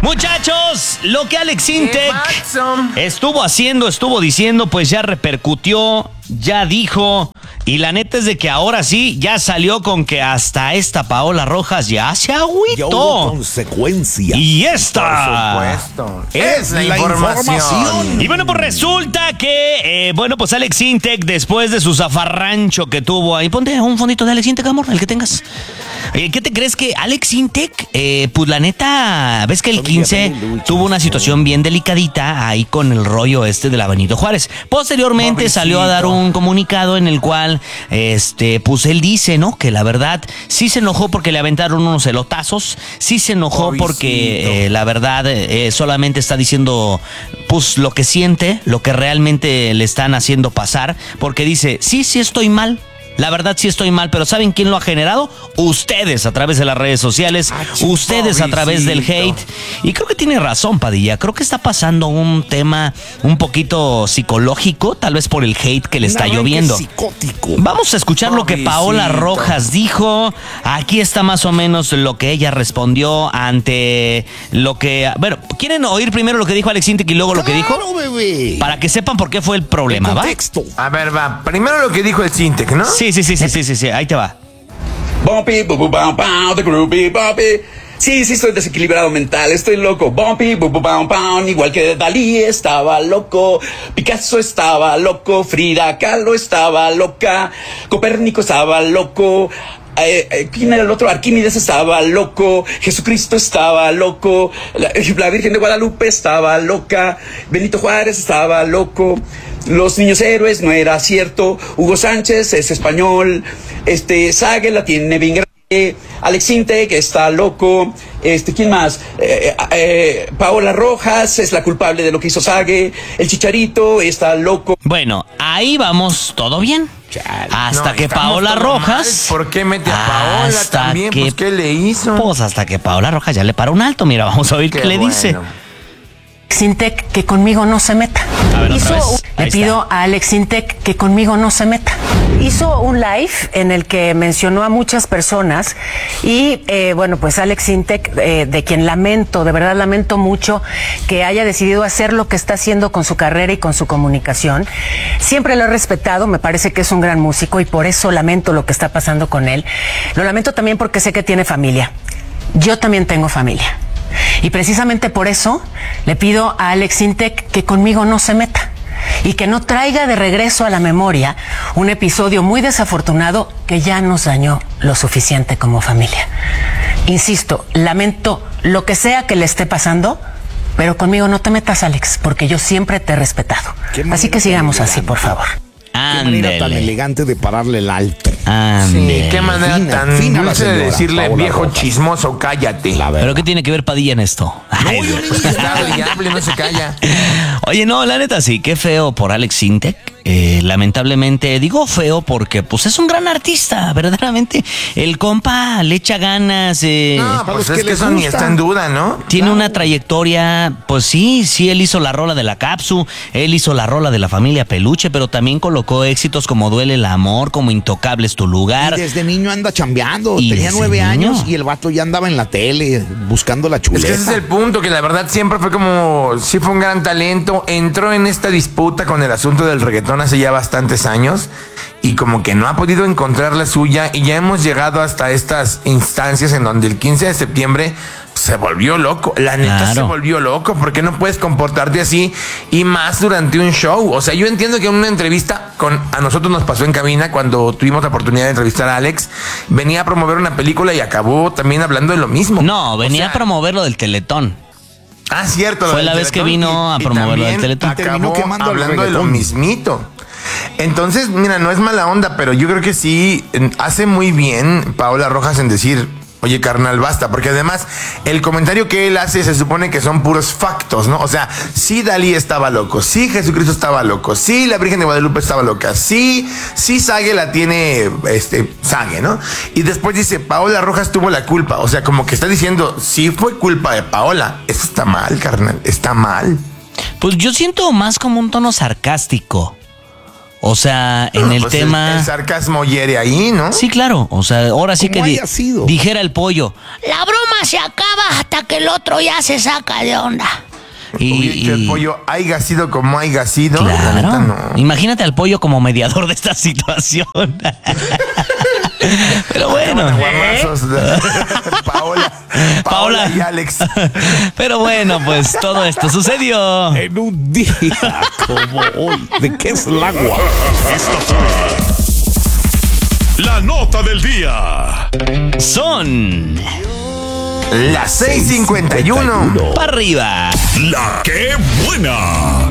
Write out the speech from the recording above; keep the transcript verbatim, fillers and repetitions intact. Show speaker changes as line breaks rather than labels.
Muchachos, lo que Alex Sintek estuvo haciendo, estuvo diciendo, pues ya repercutió, ya dijo. Y la neta es de que ahora sí, ya salió con que hasta esta Paola Rojas ya se agüitó.
Ya hubo consecuencias.
Y esta
Por supuesto.
es,
es la,
la información.
información.
Y bueno, pues resulta que, eh, bueno, pues Alex Sintek, después de su zafarrancho que tuvo ahí, ponte un fondito de Alex Sintek, amor, el que tengas. Eh, ¿Qué te crees que Alex Sintek, eh, pues la neta, ves que el quince tuvo una situación bien delicadita ahí con el rollo este de la Benito Juárez? Posteriormente Pobrecito. Salió a dar un comunicado en el cual, este, pues él dice, ¿no? Que la verdad sí se enojó porque le aventaron unos elotazos, sí se enojó Pobrecito. porque eh, la verdad eh, solamente está diciendo, pues lo que siente, lo que realmente le están haciendo pasar, porque dice, sí, sí estoy mal. La verdad sí estoy mal, pero ¿saben quién lo ha generado? Ustedes a través de las redes sociales, ah, ustedes a través del hate. Y creo que tiene razón, Padilla. Creo que está pasando un tema un poquito psicológico, tal vez por el hate que le está no, lloviendo.
Psicótico.
Vamos a escuchar Pobrecito. Lo que Paola Rojas dijo. Aquí está más o menos lo que ella respondió ante lo que... Bueno, ¿quieren oír primero lo que dijo Alex Sintek y luego
claro,
lo que dijo?
Bebé.
Para que sepan por qué fue el problema, ¿va?
A ver, va. Primero lo que dijo el Sintek, ¿no?
Sí, sí, sí, sí, sí, sí, sí, ahí te va.
Bumpy, bu, bu, bam, bam, the groovy, bumpy. Sí, sí, estoy desequilibrado mental, estoy loco. Bumpy, bu, bu, bam, bam, igual que Dalí estaba loco, Picasso estaba loco, Frida Kahlo estaba loca, Copérnico estaba loco. Eh, eh, ¿Quién era el otro? Arquímedes estaba loco, Jesucristo estaba loco, la, la Virgen de Guadalupe estaba loca, Benito Juárez estaba loco, los niños héroes no era cierto, Hugo Sánchez es español, este Sague la tiene bien grande, Alex Sintek está loco, este ¿quién más? Eh, eh, Paola Rojas es la culpable de lo que hizo Sague, el Chicharito está loco.
Bueno, ahí vamos, todo bien. Hasta
no,
que Paola Rojas...
Mal. ¿Por qué mete a Paola también? Que, pues, ¿qué le hizo?
Pues hasta que Paola Rojas ya le paró un alto. Mira, vamos a oír qué, qué le bueno. dice.
Sintek, que conmigo no se meta.
A ver,
Hizo, le
está.
pido a Alex Sintek que conmigo no se meta. Hizo un live en el que mencionó a muchas personas y, eh, bueno, pues Alex Sintek, eh, de quien lamento, de verdad lamento mucho que haya decidido hacer lo que está haciendo con su carrera y con su comunicación. Siempre lo he respetado, me parece que es un gran músico y por eso lamento lo que está pasando con él. Lo lamento también porque sé que tiene familia. Yo también tengo familia. Y precisamente por eso le pido a Alex Sintek que conmigo no se meta y que no traiga de regreso a la memoria un episodio muy desafortunado que ya nos dañó lo suficiente como familia. Insisto, lamento lo que sea que le esté pasando, pero conmigo no te metas, Alex, porque yo siempre te he respetado. Así que sigamos así, por favor.
Qué manera tan elegante de pararle el alto.
Ande.
Sí, qué manera fina, tan fina dulce de decirle, Paola viejo Rojas. Chismoso, cállate.
¿Pero qué tiene que ver Padilla en esto?
Ay, no, pues está hable, no se calla.
Oye, no, la neta sí, qué feo por Alex Sintek. Eh, lamentablemente, digo feo porque pues es un gran artista, verdaderamente. El compa le echa ganas. Eh,
no, pues es que, que eso ni está en duda, ¿no?
Tiene
claro.
una trayectoria, pues sí, sí, él hizo la rola de la Capsu, él hizo la rola de la familia Peluche, pero también colocó éxitos como Duele el Amor, como Intocable es tu lugar.
Y desde niño anda chambeando,
¿Y
tenía nueve
niño?
años y el vato ya andaba en la tele buscando la chuleta.
Es que ese es el punto, que la verdad siempre fue como, sí fue un gran talento, entró en esta disputa con el asunto del reggaetón hace ya bastantes años y como que no ha podido encontrar la suya y ya hemos llegado hasta estas instancias en donde el quince de septiembre se volvió loco, la neta claro. se volvió loco, porque no puedes comportarte así y más durante un show. O sea, yo entiendo que en una entrevista con a nosotros nos pasó en cabina cuando tuvimos la oportunidad de entrevistar a Alex, venía a promover una película y acabó también hablando de lo mismo.
No, venía
o sea,
a promover lo del Teletón.
Ah, cierto.
Fue la vez que vino
y,
a promover lo del Teletón.
Acabó hablando de lo mismito. Entonces, mira, no es mala onda, pero yo creo que sí hace muy bien Paola Rojas en decir, oye, carnal, basta, porque además el comentario que él hace se supone que son puros factos, ¿no? O sea, sí Dalí estaba loco, sí Jesucristo estaba loco, sí la Virgen de Guadalupe estaba loca, sí, sí Sague la tiene, este, Sague, ¿no? Y después dice, Paola Rojas tuvo la culpa, o sea, como que está diciendo, sí fue culpa de Paola. Eso está mal, carnal, está mal.
Pues yo siento más como un tono sarcástico. O sea, en
No,
el
pues
tema...
El, el sarcasmo hiere ahí, ¿no?
Sí, claro. O sea, ahora sí que
Como
di-
haya sido.
dijera el pollo.
La broma se acaba hasta que el otro ya se saca de onda.
Y,
Hubiera el
y-
pollo haya sido como haya sido. La
Claro.
neta, no.
Imagínate al pollo como mediador de esta situación. Pero bueno.
Guamazos de- Paola, Paola.
Paola.
y Alex.
Pero bueno, pues todo esto sucedió.
En un día como hoy. ¿De qué es el agua?
Esta fue la nota del día.
Son
Las seis cincuenta y uno.
para arriba.
La que buena.